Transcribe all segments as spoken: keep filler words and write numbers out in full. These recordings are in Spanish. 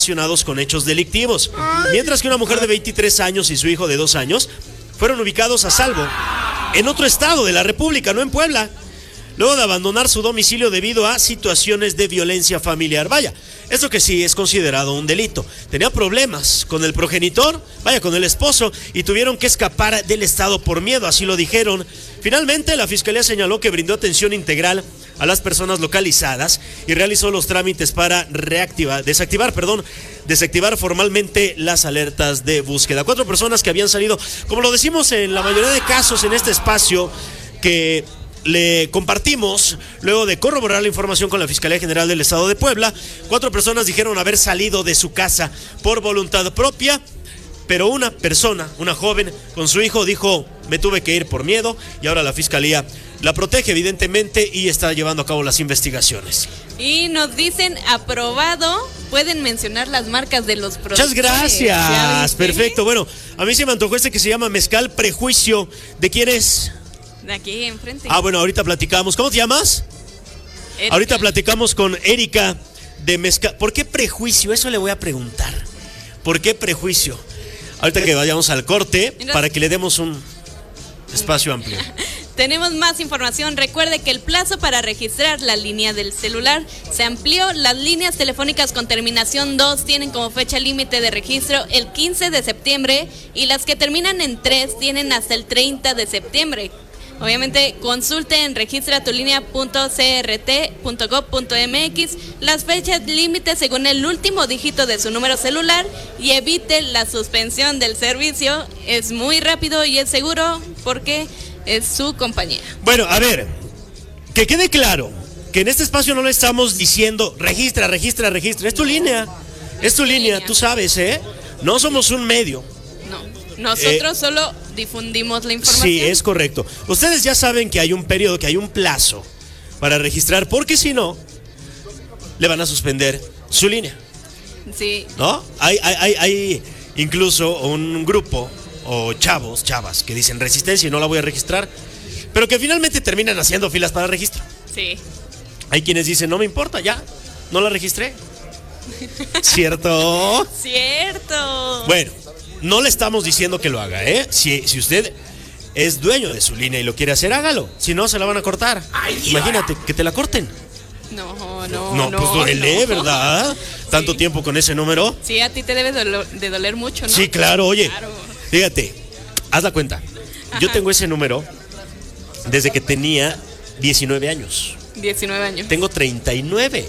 relacionados con hechos delictivos, mientras que una mujer de veintitrés años y su hijo de dos años fueron ubicados a salvo en otro estado de la República, no en Puebla, luego de abandonar su domicilio debido a situaciones de violencia familiar. Vaya, esto que sí es considerado un delito. Tenía problemas con el progenitor, vaya, con el esposo, y tuvieron que escapar del estado por miedo, así lo dijeron. Finalmente, la Fiscalía señaló que brindó atención integral a las personas localizadas y realizó los trámites para reactivar, desactivar, perdón, desactivar formalmente las alertas de búsqueda. Cuatro personas que habían salido, como lo decimos en la mayoría de casos en este espacio, que le compartimos luego de corroborar la información con la Fiscalía General del Estado de Puebla. Cuatro personas dijeron haber salido de su casa por voluntad propia, pero una persona, una joven con su hijo, dijo: me tuve que ir por miedo, y ahora la Fiscalía la protege evidentemente y está llevando a cabo las investigaciones. Y nos dicen aprobado, pueden mencionar las marcas de los productos. Muchas gracias, perfecto. Bueno, a mí se me antojó este que se llama Mezcal Prejuicio. ¿De quién es? De aquí enfrente. Ah, bueno, ahorita platicamos. ¿Cómo te llamas? Erika. Ahorita platicamos con Erika de Mezcal. ¿Por qué prejuicio? Eso le voy a preguntar. ¿Por qué prejuicio? Ahorita que vayamos al corte, Mira. para que le demos un espacio amplio. Tenemos más información. Recuerde que el plazo para registrar la línea del celular se amplió. Las líneas telefónicas con terminación dos tienen como fecha límite de registro el quince de septiembre y las que terminan en tres tienen hasta el treinta de septiembre. Obviamente, consulte en registratulinea punto c r t punto gob punto m x las fechas límites según el último dígito de su número celular y evite la suspensión del servicio. Es muy rápido y es seguro porque es su compañía. Bueno, a ver, que quede claro que en este espacio no le estamos diciendo registra, registra, registra. Es tu línea, es tu línea, línea. Tú sabes, ¿eh? No somos un medio. No, nosotros eh, solo difundimos la información. Sí, es correcto. Ustedes ya saben que hay un periodo, que hay un plazo para registrar, porque si no, le van a suspender su línea. Sí. ¿No? Hay, hay, hay, hay incluso un grupo o chavos, chavas, que dicen resistencia y no la voy a registrar, pero que finalmente terminan haciendo filas para registro. Sí. Hay quienes dicen, no me importa, ya, no la registré. ¿Cierto? Cierto. Bueno, no le estamos diciendo que lo haga, ¿eh? Si, si usted es dueño de su línea y lo quiere hacer, hágalo. Si no, se la van a cortar. Ay, imagínate, que te la corten. No, no, no. No, pues duele, no. ¿Verdad? Tanto sí. tiempo con ese número. Sí, a ti te debe de, de doler mucho, ¿no? Sí, claro, oye. Claro. Fíjate, haz la cuenta. Ajá. Yo tengo ese número desde que tenía diecinueve años. diecinueve años. Tengo treinta y nueve.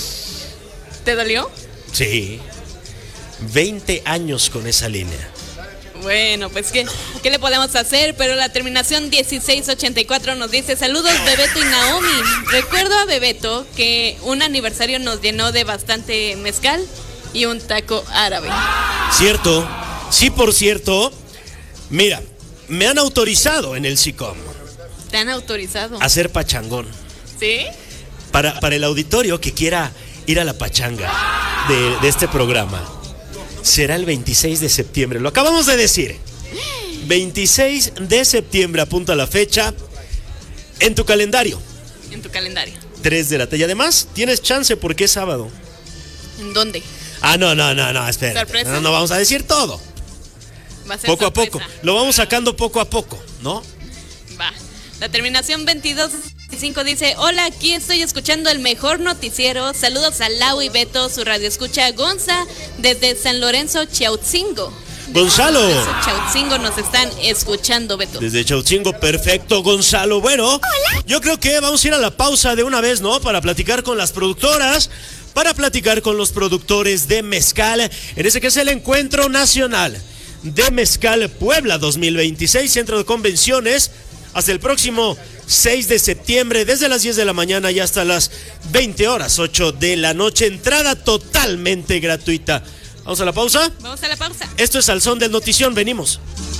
¿Te dolió? Sí. veinte años con esa línea. Bueno, pues ¿qué, ¿qué le podemos hacer? Pero la terminación dieciséis ochenta y cuatro nos dice: saludos Bebeto y Naomi. Recuerdo a Bebeto que un aniversario nos llenó de bastante mezcal y un taco árabe. Cierto. Sí, por cierto, mira, me han autorizado en el SICOM. ¿Te han autorizado? A hacer pachangón. ¿Sí? Para, para el auditorio que quiera ir a la pachanga de, de este programa, será el veintiséis de septiembre. Lo acabamos de decir. veintiséis de septiembre, apunta la fecha en tu calendario. En tu calendario. tres de la tarde. Y además, tienes chance porque es sábado. ¿En dónde? Ah, no, no, no, no, espera. ¿Sorpresa? No, no vamos a decir todo. Va a ser poco sorpresa. a poco. Lo vamos sacando poco a poco, ¿no? Va. La terminación veintidós veinticinco dice: hola, aquí estoy escuchando el mejor noticiero. Saludos a Lau y Beto, su radio escucha Gonza desde San Lorenzo, Chautzingo. Gonzalo. Desde Chautzingo nos están escuchando, Beto. Desde Chautzingo, perfecto, Gonzalo. Bueno, hola. Yo creo que vamos a ir a la pausa de una vez, ¿no? Para platicar con las productoras, para platicar con los productores de mezcal, en ese que es el Encuentro Nacional de Mezcal Puebla dos mil veintiséis, Centro de Convenciones, hasta el próximo seis de septiembre, desde las diez de la mañana y hasta las veinte horas, ocho de la noche, entrada totalmente gratuita. ¿Vamos a la pausa? Vamos a la pausa. Esto es Al Son del Notición, venimos.